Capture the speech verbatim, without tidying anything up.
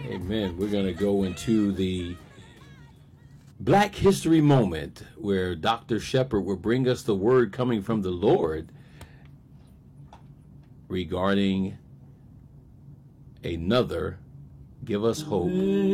Amen. We're going to go into the Black History moment where Doctor Shepherd will bring us the word coming from the Lord regarding another Give Us Hope